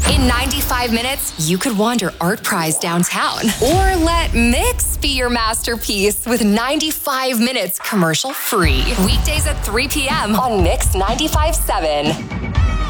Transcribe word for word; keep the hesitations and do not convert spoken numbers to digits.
In ninety-five minutes, you could wander Art Prize downtown. Or let Mix be your masterpiece with ninety-five minutes commercial free. Weekdays at three p.m. on Mix ninety-five point seven.